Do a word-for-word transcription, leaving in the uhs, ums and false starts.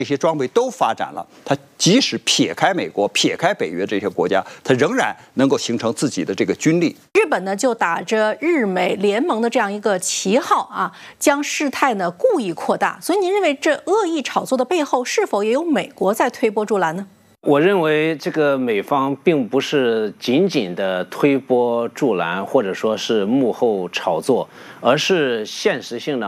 这些装备都发展了，它即使撇开美国、撇开北约这些国家，它仍然能够形成自己的这个军力。 日本呢，就打着日美联盟的这样一个旗号啊，将事态呢故意扩大。所以，您认为这恶意炒作的背后，是否也有美国在推波助澜呢？ 我认为这个美方并不是仅仅的推波助澜，或者说是幕后炒作，而是现实性的